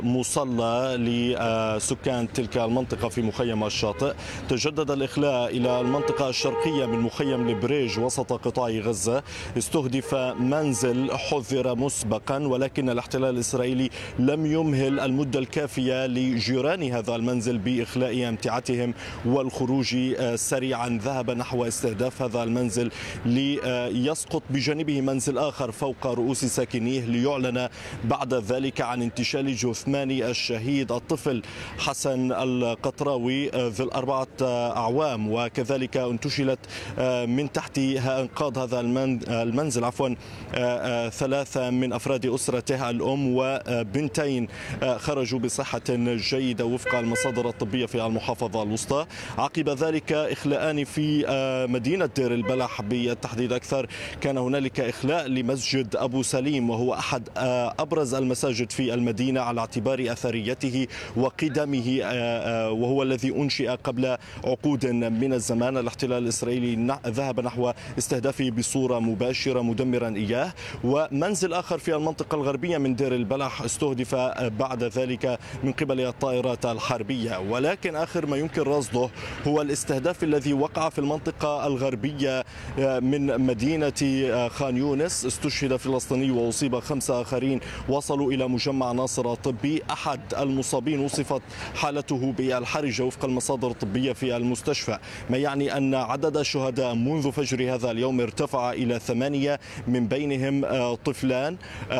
مصلى لسكان تلك المنطقة في مخيم الشاطئ. تجدد الإخلاء إلى المنطقة الشرقية من مخيم البريج وسط قطاع غزة. استهدف منزل حذر مسبقا، ولكن الاحتلال الإسرائيلي لم يمهل المدة الكافية لجيران هذا المنزل بإخلاء أمتعتهم والخروج سريعا. ذهب نحو استهداف هذا المنزل ليسقط بجانبه منزل آخر فوق رؤوس ساكنيه، ليعلن بعد ذلك عن انتشال جثمان الشهيد الطفل حسن القطراوي ذي ال4 أعوام، وكذلك انتشلت من تحت انقاض هذا المنزل 3 من أفراد أسرته، الأم وبنتين خرجوا بصحة جيدة وفق المصادر الطبية في المحافظة الوسطى. عقب ذلك إخلاءان في مدينة دير البلح بالتحديد أكثر. كان هنالك إخلاء لمسجد أبو سليم، وهو أحد أبرز المساجد في المدينة على اعتبار أثريته وقدمه، وهو الذي أنشئ قبل عقود من الزمان. الاحتلال الإسرائيلي ذهب نحو استهدافه بصورة مباشرة مدمرا إياه. ومنزل آخر في المنطقة الغربية من دير البلح استهدف بعد ذلك من قبل الطائرات الحربية. ولكن آخر ما يمكن رصده هو الاستهداف الذي وقع في المنطقة الغربية من مدينة خان يونس. استشهد فلسطيني وأصيب 5 آخرين وصلوا إلى مجمع ناصر الطبي. أحد المصابين وصفت حالته بالحرجة وفق المصادر الطبية في المستشفى، ما يعني أن عدد الشهداء منذ فجر هذا اليوم ارتفع إلى 8، من بينهم طفلان.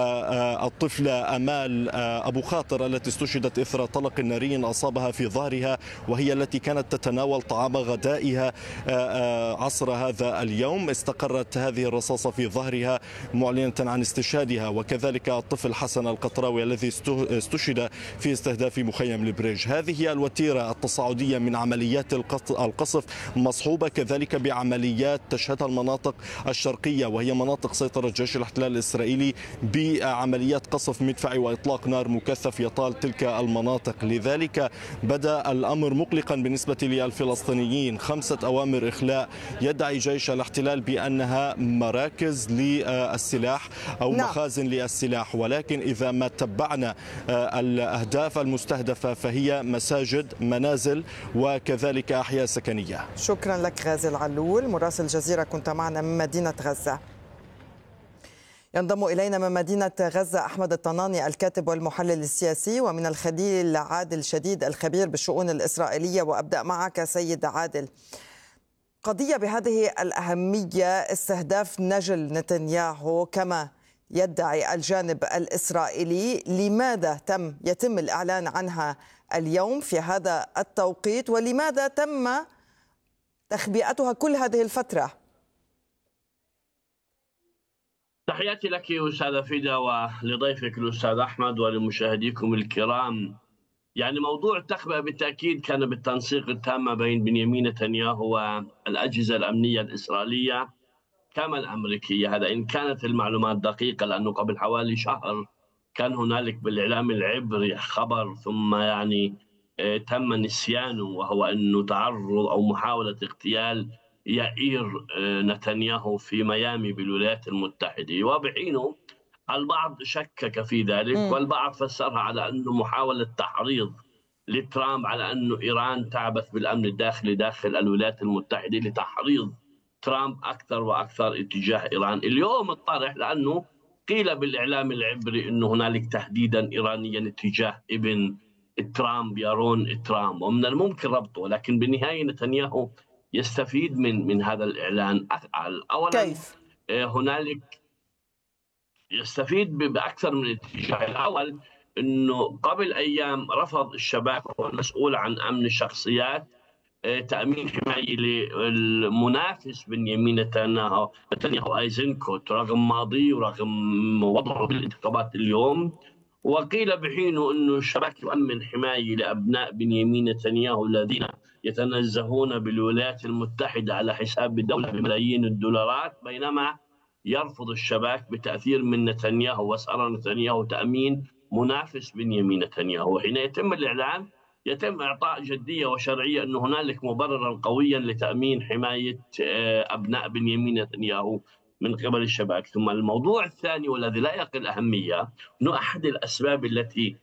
الطفلة أمال أبو خاطر التي استشهدت إثر طلق ناري أصابها في ظهرها، وهي التي كانت تتناول طعام غدائها عصر هذا اليوم. استقرت هذه الرصاصة في ظهرها معلنة عن استشهادها. وكذلك الطفل حسن القطراوي الذي استشهد في استهداف مخيم البريج. هذه هي الوتيرة التصاعدية من عمليات القصف، مصحوبة كذلك بعمليات تشهدها المناطق الشرقية، وهي مناطق سيطرة جيش الاحتلال الإسرائيلي، بعمليات قصف مدفعي وإطلاق نار مكثف يطال تلك المناطق. لذلك بدأ الأمر مقلقا بالنسبة للفلسطينيين. 5 أوامر إخلاء يدعي جيش الاحتلال بأنها مراكز للسلاح أو مخازن للسلاح، ولكن إذا ما تبعنا الأهداف المستهدفة فهي مساجد، منازل، وكذلك أحياء سكنية. شكرا لك غازي العلول، مراسل الجزيرة، كنت معنا من مدينة غزة. ينضم إلينا من مدينة غزة أحمد الطناني الكاتب والمحلل السياسي، ومن الخليل عادل شديد الخبير بالشؤون الإسرائيلية. وأبدأ معك سيد عادل. قضية بهذه الأهمية، استهداف نجل نتنياهو كما يدعي الجانب الإسرائيلي، لماذا يتم الإعلان عنها اليوم في هذا التوقيت، ولماذا تم تخبئتها كل هذه الفترة؟ تحياتي لك أستاذة فيدا ولضيفك الأستاذ أحمد ولمشاهديكم الكرام. يعني موضوع التخبئة بالتأكيد كان بالتنسيق التام بين بنيامين نتنياهو والأجهزة الأمنية الإسرائيلية كما الأمريكية. هذا إن كانت المعلومات دقيقة، لأنه قبل حوالي شهر كان هنالك بالإعلام العبري خبر ثم تم نسيانه، وهو أنه تعرض أو محاولة اغتيال يائير نتنياهو في ميامي بالولايات المتحدة. وبحينه البعض شكك في ذلك، والبعض فسرها على أنه محاولة تحريض لترامب على أنه إيران تعبث بالأمن الداخلي داخل الولايات المتحدة لتحريض ترامب أكثر وأكثر اتجاه إيران. اليوم الطرح لأنه قيل بالإعلام العبري أنه هنالك تهديدا إيرانيا اتجاه ابن ترامب يارون ترامب، ومن الممكن ربطه، لكن بالنهاية نتنياهو يستفيد من هذا الإعلان. أولا كيف؟ هنالك يستفيد بأكثر من اتجاه. الأول أنه قبل أيام رفض الشباك والمسؤول عن أمن الشخصيات تأمين حماية للمنافس بنيامين نتنياهو أيزنكوت رغم ماضيه ورغم وضعه بالانتخابات اليوم. وقيل بحينه أنه الشباك يؤمن حماية لأبناء بنيامين نتنياهو الذين يتنزهون بالولايات المتحدة على حساب الدولة بملايين الدولارات، بينما يرفض الشباك بتأثير من نتنياهو وسأرى نتنياهو تأمين منافس بنيامين نتنياهو. حين يتم الإعلان يتم إعطاء جدية وشرعية أن هنالك مبررا قويا لتأمين حماية أبناء بنيامين نتنياهو من قبل الشباك. ثم الموضوع الثاني والذي لا يقل أهمية أنه أحد الأسباب التي